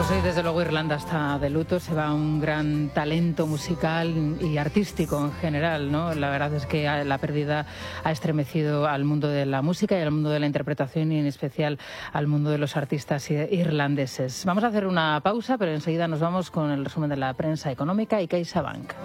Pues hoy desde luego Irlanda está de luto, se va un gran talento musical y artístico en general, ¿no? La verdad es que la pérdida ha estremecido al mundo de la música y al mundo de la interpretación y en especial al mundo de los artistas irlandeses. Vamos a hacer una pausa, pero enseguida nos vamos con el resumen de la prensa económica y CaixaBank.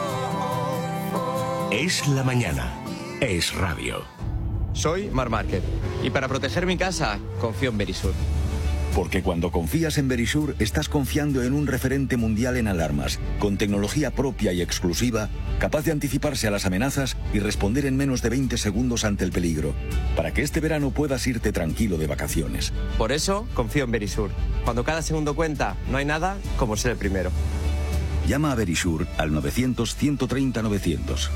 Es la mañana, es radio. Soy Marc Márquez y para proteger mi casa confío en Verisur. Porque cuando confías en Verisur, estás confiando en un referente mundial en alarmas, con tecnología propia y exclusiva, capaz de anticiparse a las amenazas y responder en menos de 20 segundos ante el peligro, para que este verano puedas irte tranquilo de vacaciones. Por eso confío en Verisur. Cuando cada segundo cuenta, no hay nada como ser el primero. Llama a Verisur al 900-130-900.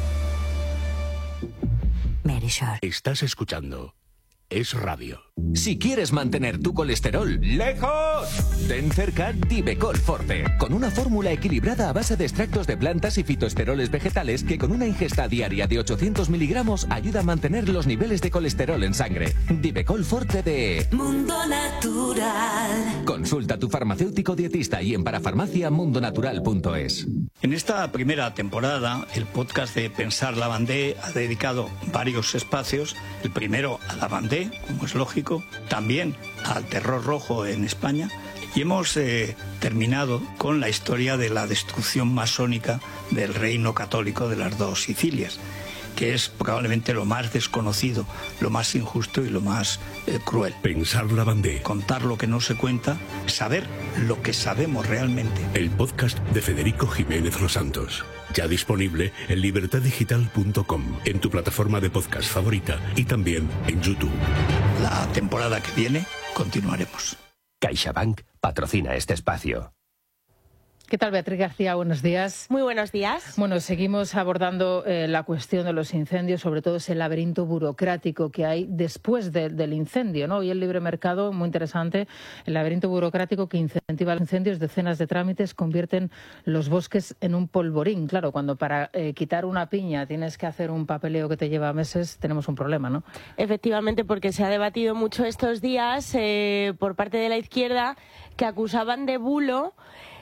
Verisur. Estás escuchando Es Radio. Si quieres mantener tu colesterol lejos, ten cerca Divecol Forte, con una fórmula equilibrada a base de extractos de plantas y fitoesteroles vegetales que con una ingesta diaria de 800 miligramos ayuda a mantener los niveles de colesterol en sangre. Divecol Forte de Mundo Natural. Consulta a tu farmacéutico dietista y en parafarmacia.mundonatural.es. En esta primera temporada, el podcast de Pensar Lavandé ha dedicado varios espacios. El primero a Lavandé, como es lógico, también al terror rojo en España. Y hemos terminado con la historia de la destrucción masónica del reino católico de las dos Sicilias, que es probablemente lo más desconocido, lo más injusto y lo más cruel. Pensar Lavandé. Contar lo que no se cuenta, saber lo que sabemos realmente. El podcast de Federico Jiménez Los Santos. Ya disponible en libertaddigital.com, en tu plataforma de podcast favorita y también en YouTube. La temporada que viene continuaremos. CaixaBank patrocina este espacio. ¿Qué tal, Beatriz García? Buenos días. Muy buenos días. Bueno, seguimos abordando la cuestión de los incendios, sobre todo ese laberinto burocrático que hay después del incendio, ¿no? Y el libre mercado, muy interesante, el laberinto burocrático que incentiva los incendios, decenas de trámites convierten los bosques en un polvorín. Claro, cuando para quitar una piña tienes que hacer un papeleo que te lleva meses, tenemos un problema, ¿no? Efectivamente, porque se ha debatido mucho estos días por parte de la izquierda que acusaban de bulo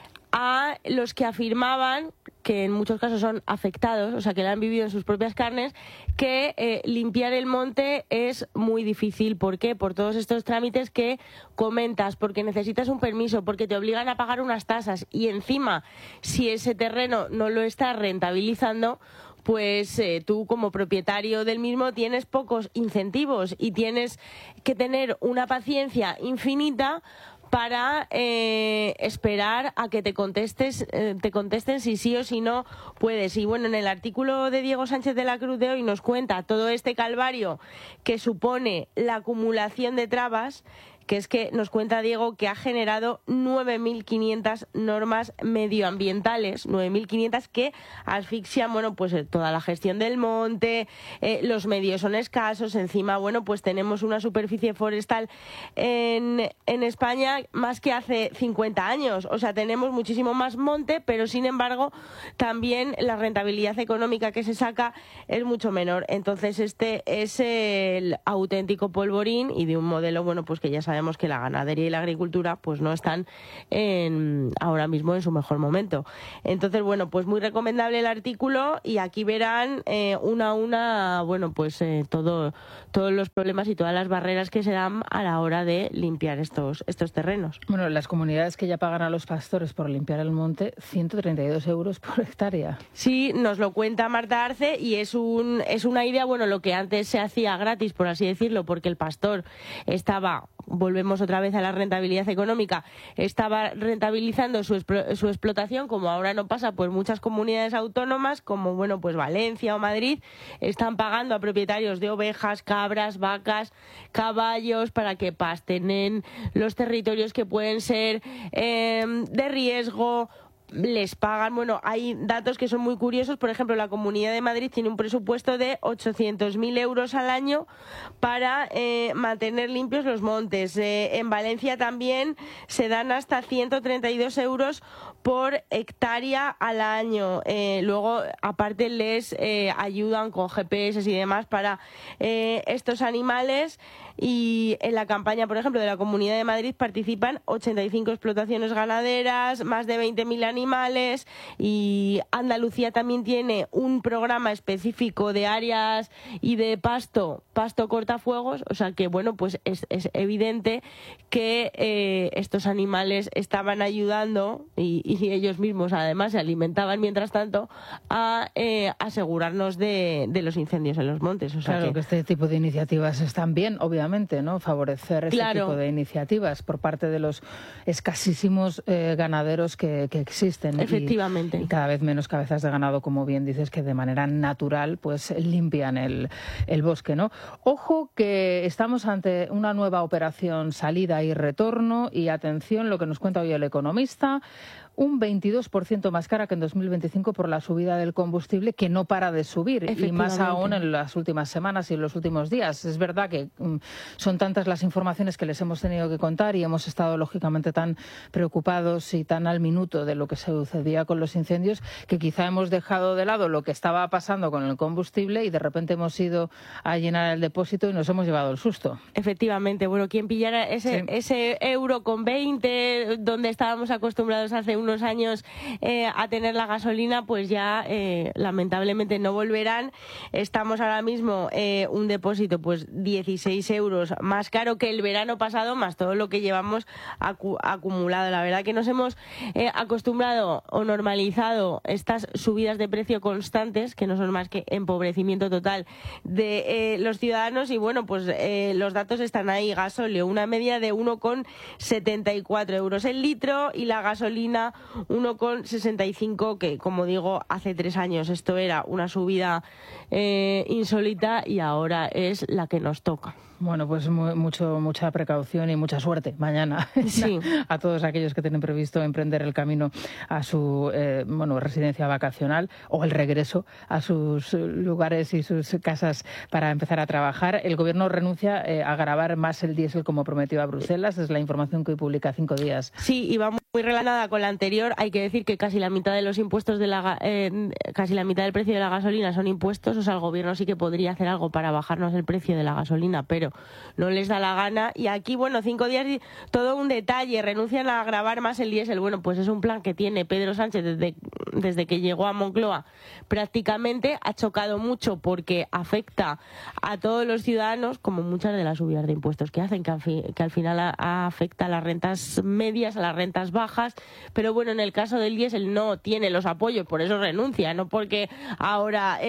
a los que afirmaban, que en muchos casos son afectados, o sea, que lo han vivido en sus propias carnes, que limpiar el monte es muy difícil. ¿Por qué? Por todos estos trámites que comentas, porque necesitas un permiso, porque te obligan a pagar unas tasas y encima, si ese terreno no lo estás rentabilizando, pues tú como propietario del mismo tienes pocos incentivos y tienes que tener una paciencia infinita para esperar a que te contesten si sí o si no puedes. Y bueno, en el artículo de Diego Sánchez de la Cruz de hoy nos cuenta todo este calvario que supone la acumulación de trabas, que es que nos cuenta Diego que ha generado 9.500 normas medioambientales, 9.500 que asfixian, bueno, pues toda la gestión del monte, los medios son escasos, encima, bueno, pues tenemos una superficie forestal en España más que hace 50 años, o sea, tenemos muchísimo más monte, pero sin embargo, también la rentabilidad económica que se saca es mucho menor. Entonces, este es el auténtico polvorín y de un modelo, bueno, pues que ya sabemos que la ganadería y la agricultura pues no están ahora mismo en su mejor momento. Entonces, bueno, pues muy recomendable el artículo y aquí verán una a una, bueno, pues todos los problemas y todas las barreras que se dan a la hora de limpiar estos terrenos. Bueno, las comunidades que ya pagan a los pastores por limpiar el monte, 132 euros por hectárea. Sí, nos lo cuenta Marta Arce y es una idea, bueno, lo que antes se hacía gratis, por así decirlo, porque el pastor estaba, volvemos otra vez a la rentabilidad económica, estaba rentabilizando su explotación, como ahora no pasa, pues muchas comunidades autónomas, como bueno, pues Valencia o Madrid, están pagando a propietarios de ovejas, cabras, vacas, caballos, para que pasten en los territorios que pueden ser de riesgo les pagan, bueno, hay datos que son muy curiosos. Por ejemplo, la Comunidad de Madrid tiene un presupuesto de 800.000 euros al año para mantener limpios los montes. En Valencia también se dan hasta 132 euros por hectárea al año. Luego, aparte, les ayudan con GPS y demás para estos animales. Y en la campaña, por ejemplo, de la Comunidad de Madrid participan 85 explotaciones ganaderas, más de 20.000 animales, y Andalucía también tiene un programa específico de áreas y de pasto cortafuegos. O sea que, bueno, pues es evidente que estos animales estaban ayudando y ellos mismos además se alimentaban mientras tanto a asegurarnos de los incendios en los montes. O sea claro que este tipo de iniciativas están bien, obviamente, ¿no? Favorecer este tipo de iniciativas por parte de los escasísimos ganaderos que existen. Efectivamente. Y cada vez menos cabezas de ganado, como bien dices, que de manera natural pues limpian el bosque, ¿no? Ojo que estamos ante una nueva operación salida y retorno, y atención lo que nos cuenta hoy El Economista. Un 22% más cara que en 2025 por la subida del combustible, que no para de subir, y más aún en las últimas semanas y en los últimos días. Es verdad que son tantas las informaciones que les hemos tenido que contar y hemos estado lógicamente tan preocupados y tan al minuto de lo que sucedía con los incendios, que quizá hemos dejado de lado lo que estaba pasando con el combustible y de repente hemos ido a llenar el depósito y nos hemos llevado el susto. Efectivamente, bueno, quien pillara ese euro con 20 donde estábamos acostumbrados hace unos años a tener la gasolina, pues ya lamentablemente no volverán. Estamos ahora mismo un depósito pues 16 euros más caro que el verano pasado, más todo lo que llevamos acumulado. La verdad que nos hemos acostumbrado o normalizado estas subidas de precio constantes, que no son más que empobrecimiento total de los ciudadanos. Y bueno, pues los datos están ahí. Gasóleo, una media de 1,74 euros el litro, y la gasolina 1,65, que como digo, hace 3 años esto era una subida insólita y ahora es la que nos toca. Bueno, pues mucha precaución y mucha suerte mañana sí. a todos aquellos que tienen previsto emprender el camino a su residencia vacacional o el regreso a sus lugares y sus casas para empezar a trabajar. El Gobierno renuncia a gravar más el diésel como prometió a Bruselas. Es la información que hoy publica 5 Días. Sí, y va muy relacionada con la anterior. Hay que decir que casi la mitad de los impuestos casi la mitad del precio de la gasolina son impuestos. O sea, el Gobierno sí que podría hacer algo para bajarnos el precio de la gasolina, pero no les da la gana. Y aquí, bueno, 5 Días, todo un detalle, renuncian a gravar más el diésel. Bueno, pues es un plan que tiene Pedro Sánchez desde que llegó a Moncloa. Prácticamente ha chocado mucho porque afecta a todos los ciudadanos, como muchas de las subidas de impuestos que hacen, que al final afecta a las rentas medias, a las rentas bajas. Pero bueno, en el caso del diésel no tiene los apoyos, por eso renuncia, no porque ahora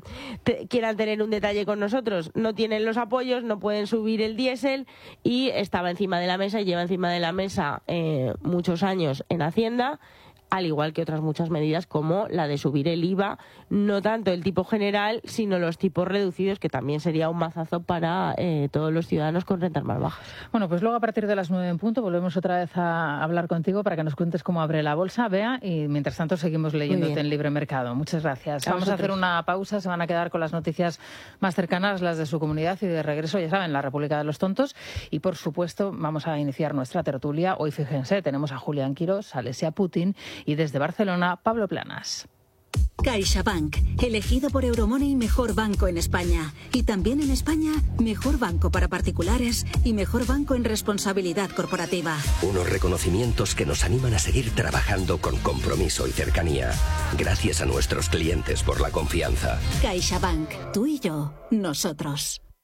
quieran tener un detalle con nosotros. No tienen los apoyos, no pueden subir el diésel, y estaba encima de la mesa y lleva encima de la mesa muchos años en Hacienda, al igual que otras muchas medidas como la de subir el IVA, no tanto el tipo general, sino los tipos reducidos, que también sería un mazazo para todos los ciudadanos con rentas más bajas. Bueno, pues luego a partir de las 9 en punto volvemos otra vez a hablar contigo para que nos cuentes cómo abre la bolsa, Bea, y mientras tanto seguimos leyéndote en Libre Mercado. Muchas gracias. Vamos a hacer una pausa, se van a quedar con las noticias más cercanas, las de su comunidad, y de regreso, ya saben, la República de los Tontos, y por supuesto vamos a iniciar nuestra tertulia. Hoy, fíjense, tenemos a Julián Quirós, Alesia Putin, y desde Barcelona, Pablo Planas. CaixaBank, elegido por Euromoney mejor banco en España. Y también en España, mejor banco para particulares y mejor banco en responsabilidad corporativa. Unos reconocimientos que nos animan a seguir trabajando con compromiso y cercanía. Gracias a nuestros clientes por la confianza. CaixaBank, tú y yo, nosotros.